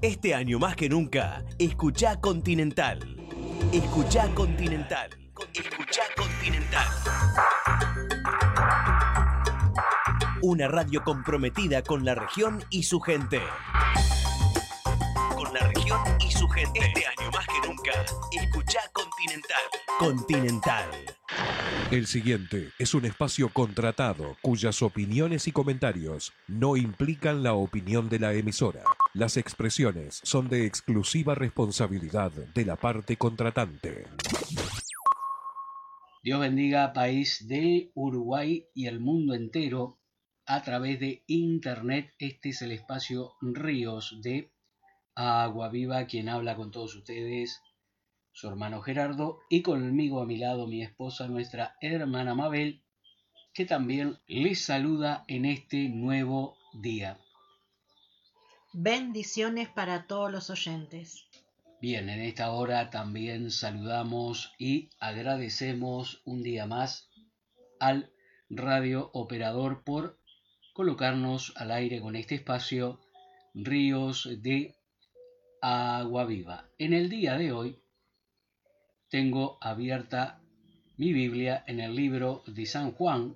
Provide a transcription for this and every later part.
Este año más que nunca, escuchá Continental. Escuchá Continental. Escuchá Continental. Una radio comprometida con la región y su gente. Con la región y su gente. Este año más que nunca, escuchá Continental. Continental. El siguiente es un espacio contratado cuyas opiniones y comentarios no implican la opinión de la emisora. Las expresiones son de exclusiva responsabilidad de la parte contratante. Dios bendiga país de Uruguay y el mundo entero a través de internet. Este es el espacio Ríos de Agua Viva, quien habla con todos ustedes, su hermano Gerardo, y conmigo a mi lado mi esposa, nuestra hermana Mabel, que también les saluda en este nuevo día. Bendiciones para todos los oyentes. Bien, en esta hora también saludamos y agradecemos un día más al radio operador por colocarnos al aire con este espacio Ríos de Agua Viva. En el día de hoy tengo abierta mi Biblia en el libro de San Juan,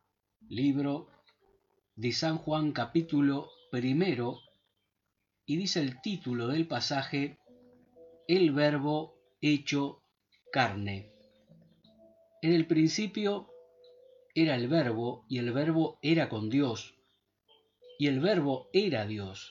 capítulo 1, y dice el título del pasaje: El Verbo hecho carne. En el principio era el Verbo, y el Verbo era con Dios, y el Verbo era Dios.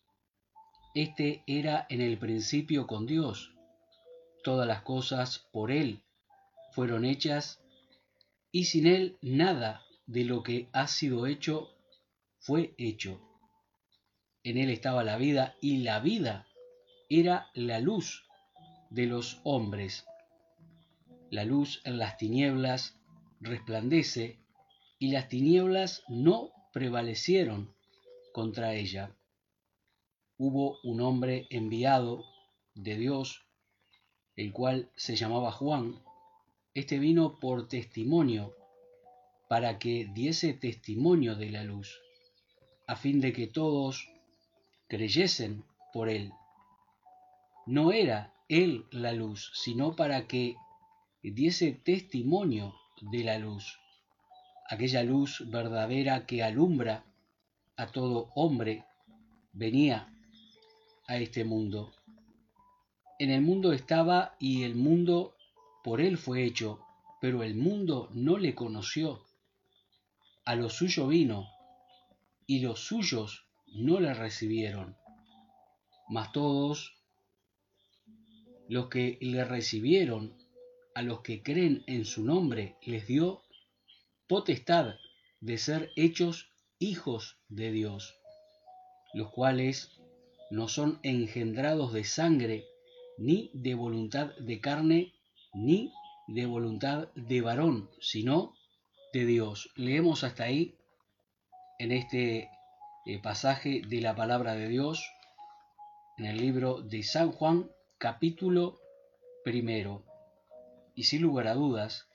Este era en el principio con Dios. Todas las cosas por Él fueron hechas, y sin Él nada de lo que ha sido hecho fue hecho. En Él estaba la vida, y la vida era la luz de los hombres. La luz en las tinieblas resplandece, y las tinieblas no prevalecieron contra ella. Hubo un hombre enviado de Dios, el cual se llamaba Juan. Este vino por testimonio, para que diese testimonio de la luz, a fin de que todos creyesen por él. No era él la luz, sino para que diese testimonio de la luz, aquella luz verdadera que alumbra a todo hombre. Venía a este mundo. En el mundo estaba, y el mundo por él fue hecho, pero el mundo no le conoció. A lo suyo vino, y los suyos no le recibieron. Mas todos los que le recibieron, a los que creen en su nombre, les dio potestad de ser hechos hijos de Dios, los cuales no son engendrados de sangre, ni de voluntad de carne, ni de voluntad de varón, sino de Dios. Leemos hasta ahí en este pasaje de la palabra de Dios en el libro de San Juan, capítulo 1. Y sin lugar a dudas,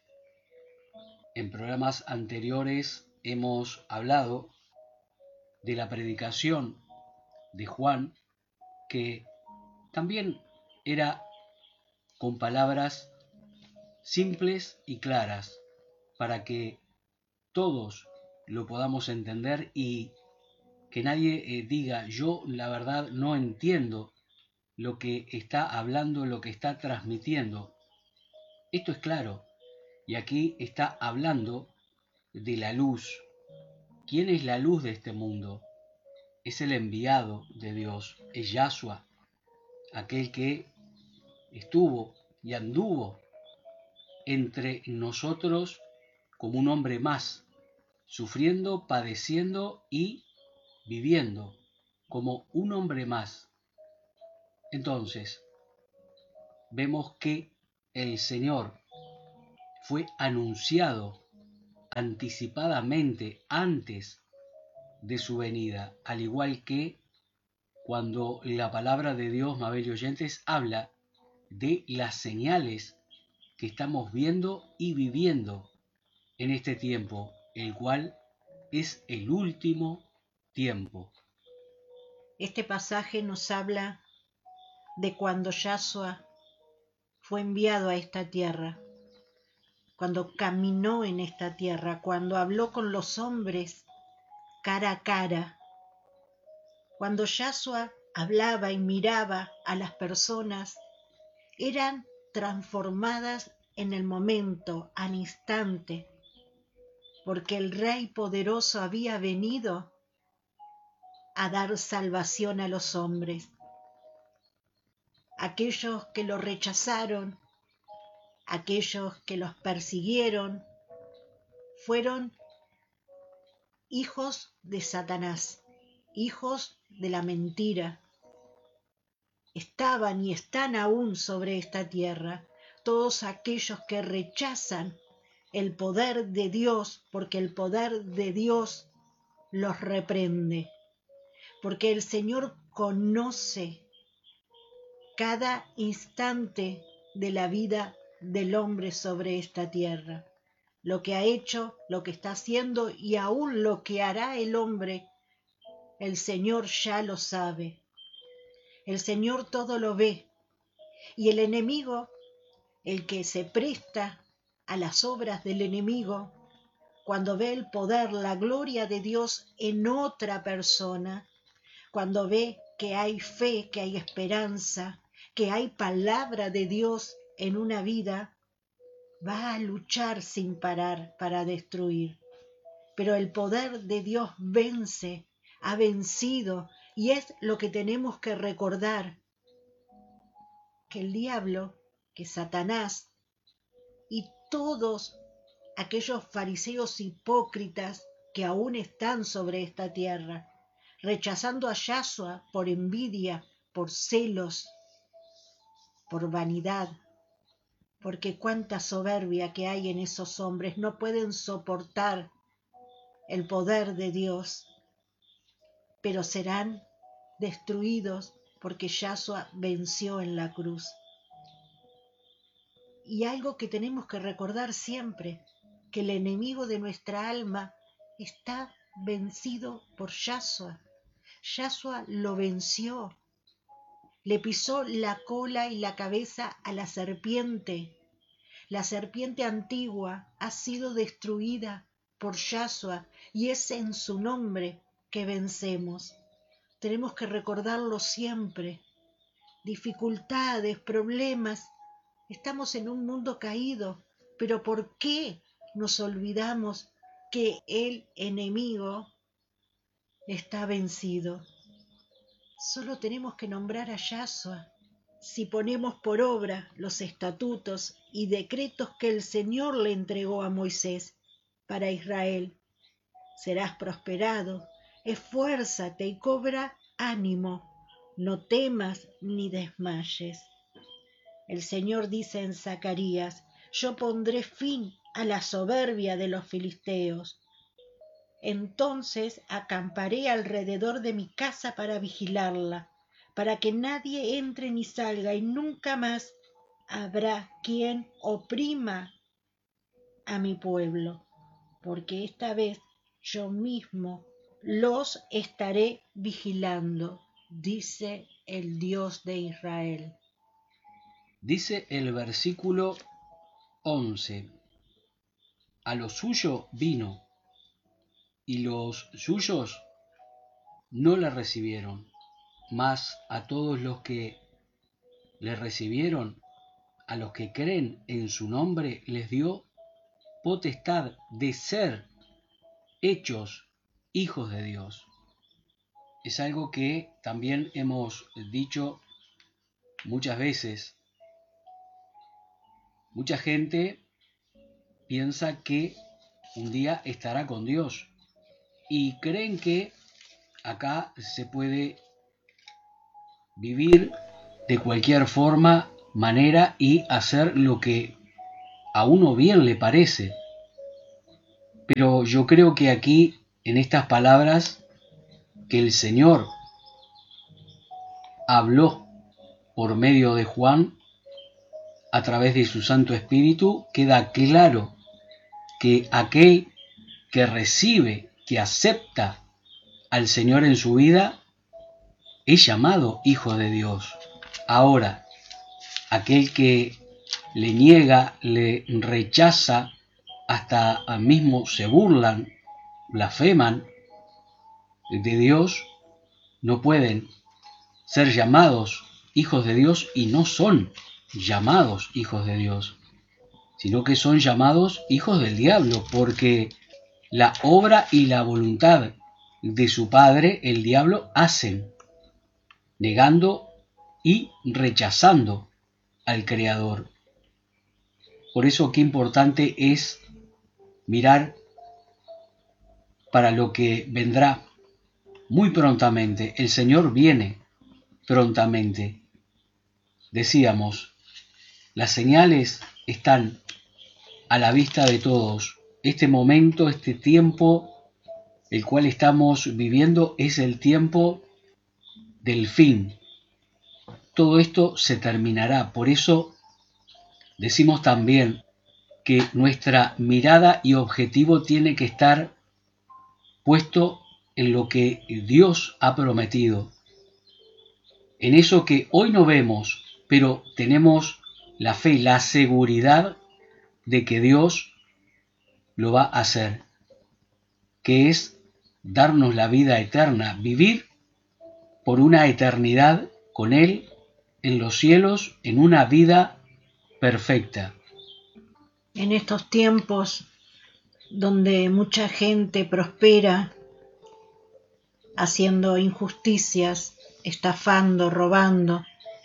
en programas anteriores hemos hablado de la predicación de Juan, que también era con palabras simples y claras, para que todos lo podamos entender y que nadie diga: yo la verdad no entiendo lo que está hablando, lo que está transmitiendo. Esto es claro, y aquí está hablando de la luz. ¿Quién es la luz de este mundo? Es el enviado de Dios, es Yahshua, aquel que estuvo y anduvo entre nosotros como un hombre más, sufriendo, padeciendo y viviendo como un hombre más. Entonces, vemos que el Señor fue anunciado anticipadamente antes de su venida, al igual que cuando la palabra de Dios, Mabel y oyentes, habla de las señales que estamos viendo y viviendo en este tiempo, el cual es el último tiempo. Este pasaje nos habla de cuando Yahshua fue enviado a esta tierra, cuando caminó en esta tierra, cuando habló con los hombres cara a cara, cuando Yahshua hablaba y miraba a las personas, eran transformadas en el momento, al instante, porque el Rey poderoso había venido a dar salvación a los hombres. Aquellos que lo rechazaron, aquellos que los persiguieron, fueron hijos de Satanás, hijos de la mentira. Estaban y están aún sobre esta tierra todos aquellos que rechazan el poder de Dios, porque el poder de Dios los reprende, porque el Señor conoce cada instante de la vida del hombre sobre esta tierra, lo que ha hecho, lo que está haciendo y aún lo que hará el hombre, el Señor ya lo sabe. El Señor todo lo ve, y el enemigo, el que se presta a las obras del enemigo, cuando ve el poder, la gloria de Dios en otra persona, cuando ve que hay fe, que hay esperanza, que hay palabra de Dios en una vida, va a luchar sin parar para destruir. Pero el poder de Dios vence, ha vencido, y es lo que tenemos que recordar, que el diablo, que Satanás y todos aquellos fariseos hipócritas que aún están sobre esta tierra, rechazando a Yahshua por envidia, por celos, por vanidad, porque cuánta soberbia que hay en esos hombres, no pueden soportar el poder de Dios, pero serán destruidos porque Yahshua venció en la cruz. Y algo que tenemos que recordar siempre, que el enemigo de nuestra alma está vencido por Yahshua. Yahshua lo venció, le pisó la cola y la cabeza a la serpiente. La serpiente antigua ha sido destruida por Yahshua y es en su nombre que vencemos. Tenemos que recordarlo siempre. Dificultades, problemas. Estamos en un mundo caído, pero ¿por qué nos olvidamos que el enemigo está vencido? Solo tenemos que nombrar a Yahshua. Si ponemos por obra los estatutos y decretos que el Señor le entregó a Moisés para Israel, serás prosperado. Esfuérzate y cobra ánimo. No temas ni desmayes. El Señor dice en Zacarías: yo pondré fin a la soberbia de los filisteos. Entonces acamparé alrededor de mi casa para vigilarla, para que nadie entre ni salga, y nunca más habrá quien oprima a mi pueblo, porque esta vez yo mismo los estaré vigilando, dice el Dios de Israel. Dice el versículo 11: a lo suyo vino, y los suyos no le recibieron, mas a todos los que le recibieron, a los que creen en su nombre, les dio potestad de ser hechos hijos de Dios. Es algo que también hemos dicho muchas veces. Mucha gente piensa que un día estará con Dios y creen que acá se puede vivir de cualquier forma, manera y hacer lo que a uno bien le parece. Pero yo creo que aquí, en estas palabras que el Señor habló por medio de Juan, a través de su Santo Espíritu, queda claro que aquel que recibe, que acepta al Señor en su vida, es llamado hijo de Dios. Ahora, aquel que le niega, le rechaza, hasta mismo se burlan, blasfeman de Dios, no pueden ser llamados hijos de Dios y no son llamados hijos de Dios, sino que son llamados hijos del diablo, porque la obra y la voluntad de su padre, el diablo, hacen, negando y rechazando al Creador. Por eso qué importante es mirar para lo que vendrá muy prontamente. El Señor viene prontamente. Decíamos, las señales están a la vista de todos. Este momento, este tiempo, el cual estamos viviendo, es el tiempo del fin. Todo esto se terminará. Por eso decimos también que nuestra mirada y objetivo tiene que estar puesto en lo que Dios ha prometido, en eso que hoy no vemos, pero tenemos la fe, la seguridad de que Dios lo va a hacer, que es darnos la vida eterna, vivir por una eternidad con Él en los cielos, en una vida perfecta. En estos tiempos donde mucha gente prospera haciendo injusticias, estafando, robando,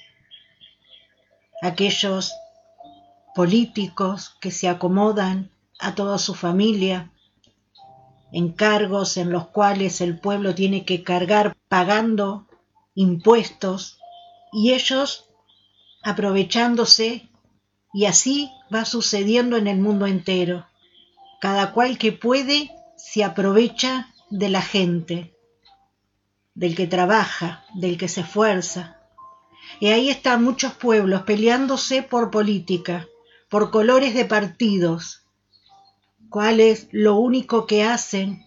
aquellos políticos que se acomodan a toda su familia en cargos en los cuales el pueblo tiene que cargar pagando impuestos y ellos aprovechándose, y así va sucediendo en el mundo entero. Cada cual que puede se aprovecha de la gente, del que trabaja, del que se esfuerza. Y ahí están muchos pueblos peleándose por política, por colores de partidos, cuales lo único que hacen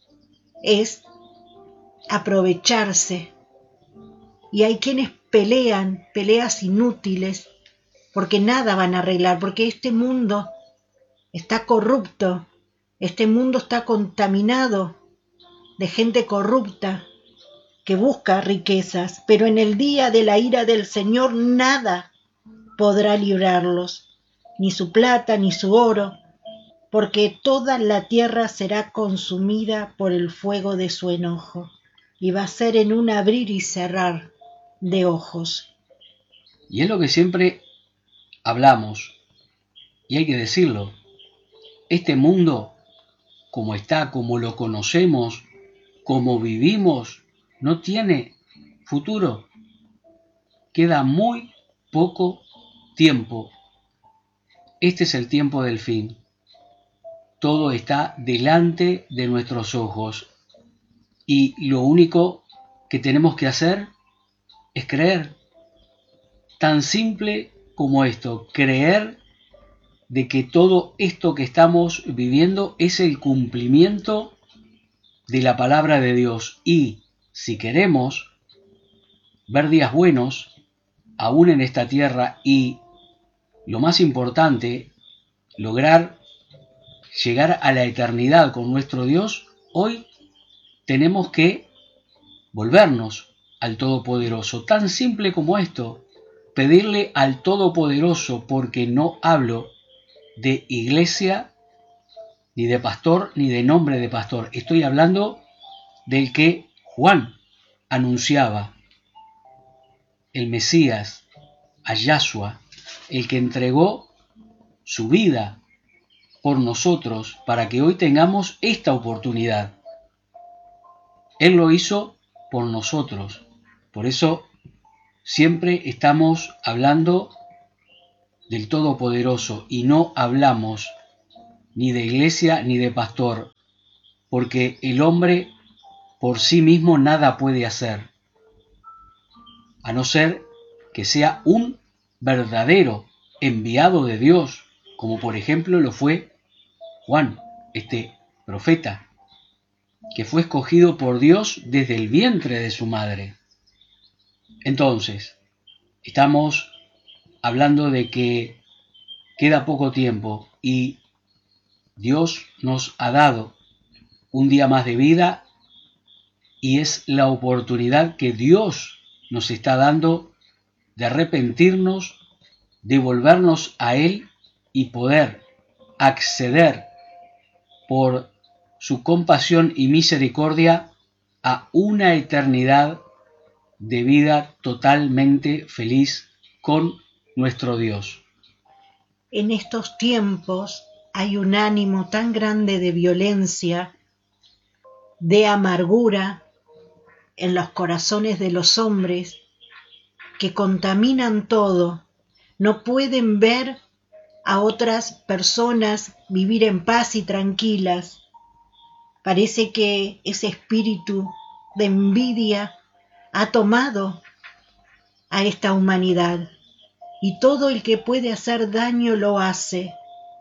es aprovecharse. Y hay quienes pelean, peleas inútiles, porque nada van a arreglar, porque este mundo está corrupto, este mundo está contaminado de gente corrupta que busca riquezas, pero en el día de la ira del Señor nada podrá librarlos, ni su plata, ni su oro, porque toda la tierra será consumida por el fuego de su enojo, y va a ser en un abrir y cerrar de ojos. Y es lo que siempre hablamos, y hay que decirlo, este mundo, como está, como lo conocemos, como vivimos, no tiene futuro. Queda muy poco tiempo. Este es el tiempo del fin. Todo está delante de nuestros ojos. Y lo único que tenemos que hacer es creer. Tan simple como esto, creer de que todo esto que estamos viviendo es el cumplimiento de la palabra de Dios. Y si queremos ver días buenos, aún en esta tierra, y lo más importante, lograr llegar a la eternidad con nuestro Dios, hoy tenemos que volvernos al Todopoderoso. Tan simple como esto, pedirle al Todopoderoso, porque no hablo de iglesia, ni de pastor, ni de nombre de pastor. Estoy hablando del que Juan anunciaba, el Mesías, a Yahshua, el que entregó su vida por nosotros para que hoy tengamos esta oportunidad. Él lo hizo por nosotros. Por eso siempre estamos hablando del Todopoderoso y no hablamos ni de iglesia ni de pastor, porque el hombre por sí mismo nada puede hacer, a no ser que sea un verdadero enviado de Dios, como por ejemplo lo fue Juan, este profeta, que fue escogido por Dios desde el vientre de su madre. Entonces, Estamos hablando de que queda poco tiempo y Dios nos ha dado un día más de vida y es la oportunidad que Dios nos está dando de arrepentirnos, de volvernos a Él y poder acceder por su compasión y misericordia a una eternidad de vida totalmente feliz con nuestro Dios. En estos tiempos hay un ánimo tan grande de violencia, de amargura en los corazones de los hombres que contaminan todo. No pueden ver a otras personas vivir en paz y tranquilas. Parece que ese espíritu de envidia ha tomado a esta humanidad y todo el que puede hacer daño lo hace.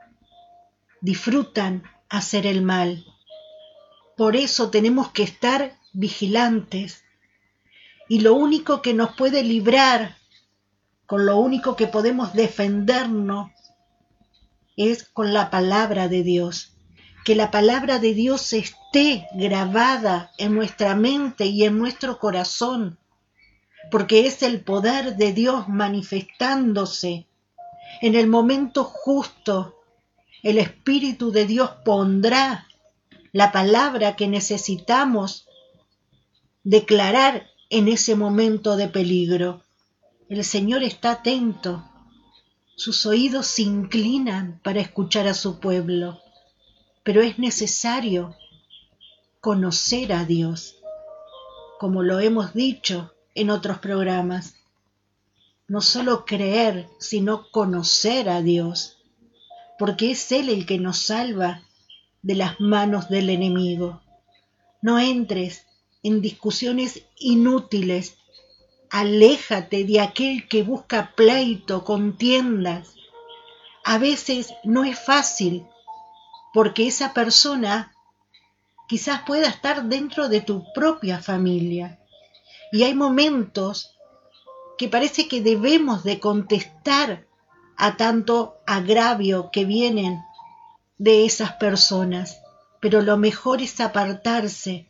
Disfrutan hacer el mal. Por eso tenemos que estar vigilantes y lo único que nos puede librar, con lo único que podemos defendernos, es con la palabra de Dios. Que la palabra de Dios esté grabada en nuestra mente y en nuestro corazón, porque es el poder de Dios manifestándose. En el momento justo, el Espíritu de Dios pondrá la palabra que necesitamos declarar en ese momento de peligro. El Señor está atento. Sus oídos se inclinan para escuchar a su pueblo, pero es necesario conocer a Dios, como lo hemos dicho en otros programas. No solo creer, sino conocer a Dios, porque es Él el que nos salva de las manos del enemigo. No entres en discusiones inútiles. Aléjate de aquel que busca pleito, contiendas. A veces no es fácil, porque esa persona quizás pueda estar dentro de tu propia familia. Y hay momentos que parece que debemos de contestar a tanto agravio que vienen de esas personas. Pero lo mejor es apartarse,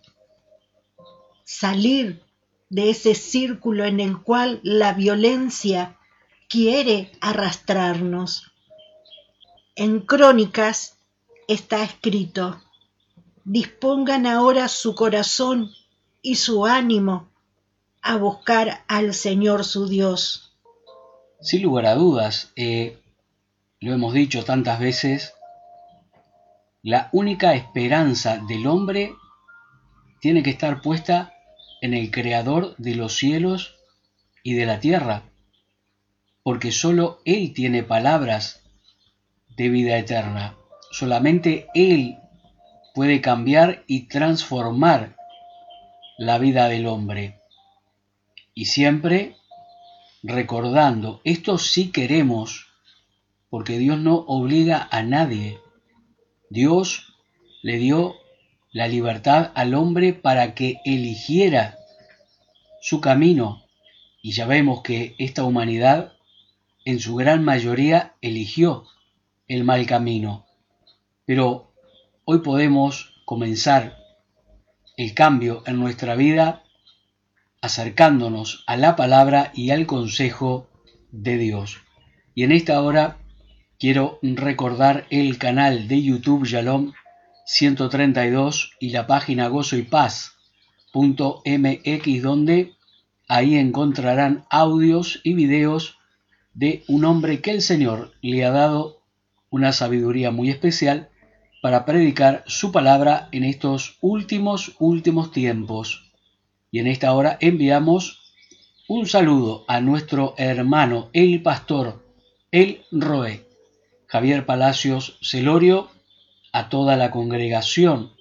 salir de ese círculo en el cual la violencia quiere arrastrarnos. En Crónicas está escrito: dispongan ahora su corazón y su ánimo a buscar al Señor su Dios. Sin lugar a dudas, lo hemos dicho tantas veces, la única esperanza del hombre tiene que estar puesta en el Creador de los cielos y de la tierra, porque solo Él tiene palabras de vida eterna. Solamente Él puede cambiar y transformar la vida del hombre. Y siempre recordando, esto sí queremos, porque Dios no obliga a nadie. Dios le dio la libertad al hombre para que eligiera su camino, y ya vemos que esta humanidad en su gran mayoría eligió el mal camino. Pero hoy podemos comenzar el cambio en nuestra vida acercándonos a la palabra y al consejo de Dios. Y en esta hora quiero recordar el canal de YouTube Shalom 132 y la página gozoypaz.mx, donde ahí encontrarán audios y videos de un hombre que el Señor le ha dado una sabiduría muy especial para predicar su palabra en estos últimos tiempos. Y en esta hora enviamos un saludo a nuestro hermano, el pastor, el Roe, Javier Palacios Celorio, a toda la congregación